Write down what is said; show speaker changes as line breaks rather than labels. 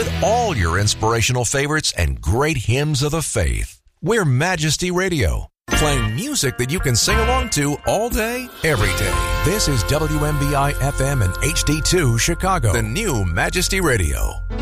with all your inspirational favorites and great hymns of the faith. We're Majesty Radio, playing music that you can sing along to all day, every day. This is WMBI FM and HD2 Chicago, the new Majesty Radio.